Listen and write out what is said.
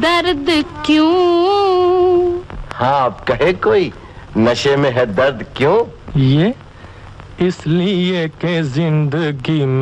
दर्द क्यों? हाँ आप कहे कोई, नशे में है दर्द क्यों? ये इसलिए के जिंदगी